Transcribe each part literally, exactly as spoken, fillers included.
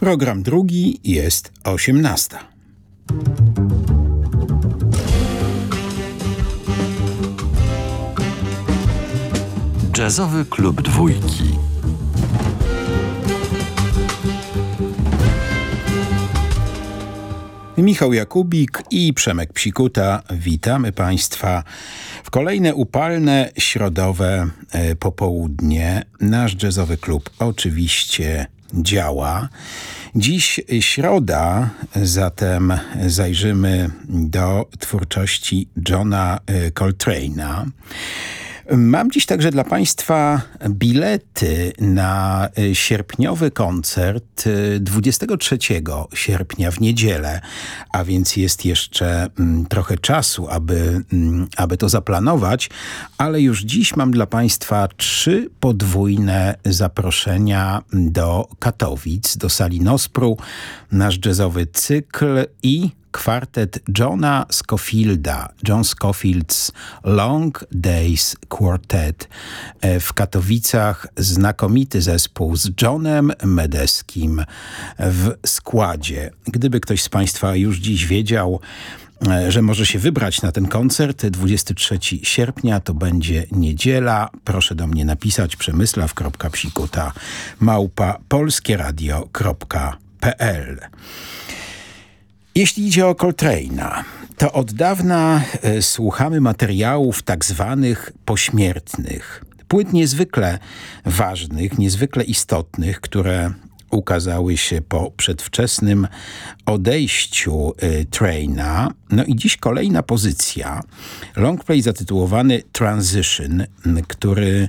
Program drugi jest osiemnasta. Jazzowy klub dwójki. Michał Jakubik i Przemek Psikuta. Witamy Państwa w kolejne upalne środowe e, popołudnie. Nasz jazzowy klub oczywiście działa. Dziś środa, zatem zajrzymy do twórczości Johna Coltrane'a. Mam dziś także dla Państwa bilety na sierpniowy koncert dwudziestego trzeciego sierpnia w niedzielę, a więc jest jeszcze trochę czasu, aby, aby to zaplanować, ale już dziś mam dla Państwa trzy podwójne zaproszenia do Katowic, do sali Nospru, nasz jazzowy cykl i kwartet Johna Scofielda, John Scofield's Long Days Quartet. W Katowicach znakomity zespół z Johnem Medeskim w składzie. Gdyby ktoś z Państwa już dziś wiedział, że może się wybrać na ten koncert dwudziestego trzeciego sierpnia, to będzie niedziela. Proszę do mnie napisać przemysław kropka psikuta małpa polskieradio kropka p l. Jeśli idzie o Coltrane'a, to od dawna y, słuchamy materiałów tak zwanych pośmiertnych. Płyt niezwykle ważnych, niezwykle istotnych, które ukazały się po przedwczesnym odejściu y, Traina. No i dziś kolejna pozycja. Longplay zatytułowany Transition, który,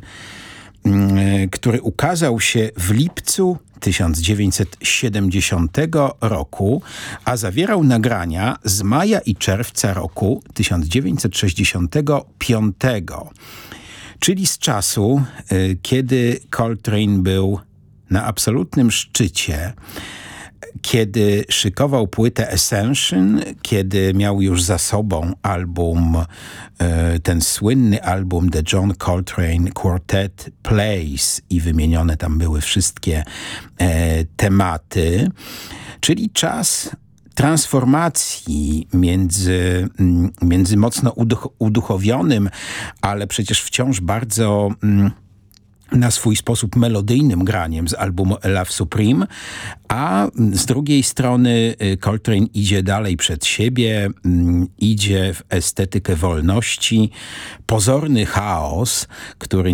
y, który ukazał się w lipcu tysiąc dziewięćset siedemdziesiątego roku, a zawierał nagrania z maja i czerwca roku tysiąc dziewięćset sześćdziesiątego piątego, czyli z czasu, y, kiedy Coltrane był na absolutnym szczycie, kiedy szykował płytę Ascension, kiedy miał już za sobą album, ten słynny album The John Coltrane Quartet Plays i wymienione tam były wszystkie e, tematy, czyli czas transformacji między, między mocno uduch- uduchowionym, ale przecież wciąż bardzo mm, na swój sposób melodyjnym graniem z albumu Love Supreme, a z drugiej strony Coltrane idzie dalej przed siebie, idzie w estetykę wolności, pozorny chaos, który